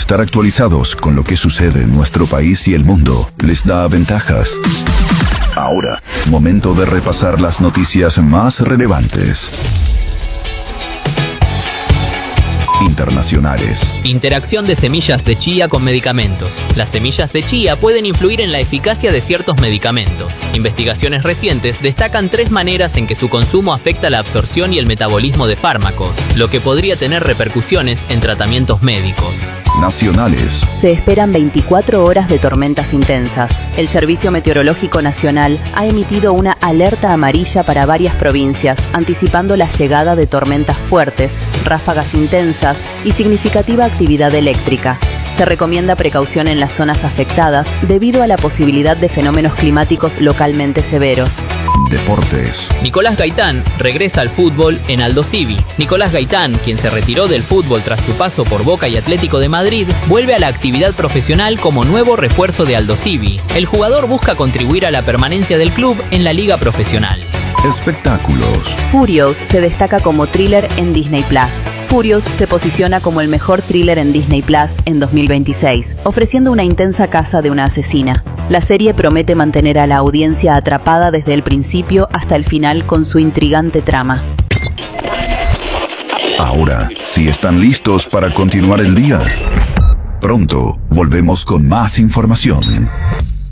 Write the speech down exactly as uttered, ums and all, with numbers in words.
estar actualizados con lo que sucede en nuestro país y el mundo les da ventajas. Ahora, momento de repasar las noticias más relevantes. Internacionales. Interacción de semillas de chía con medicamentos. Las semillas de chía pueden influir en la eficacia de ciertos medicamentos. Investigaciones recientes destacan tres maneras en que su consumo afecta la absorción y el metabolismo de fármacos, lo que podría tener repercusiones en tratamientos médicos. Nacionales. Se esperan veinticuatro horas de tormentas intensas. El Servicio Meteorológico Nacional ha emitido una alerta amarilla para varias provincias, anticipando la llegada de tormentas fuertes, ráfagas intensas y significativa actividad eléctrica. Se recomienda precaución en las zonas afectadas debido a la posibilidad de fenómenos climáticos localmente severos. Deportes. Nicolás Gaitán regresa al fútbol en Aldosivi. Nicolás Gaitán, quien se retiró del fútbol tras su paso por Boca y Atlético de Madrid, vuelve a la actividad profesional como nuevo refuerzo de Aldosivi. El jugador busca contribuir a la permanencia del club en la liga profesional. Espectáculos. Furious se destaca como thriller en Disney Plus. Furious se posiciona como el mejor thriller en Disney Plus en dos mil veintiséis, ofreciendo una intensa caza de una asesina. La serie promete mantener a la audiencia atrapada desde el principio hasta el final con su intrigante trama. Ahora, si están listos para continuar el día, pronto volvemos con más información.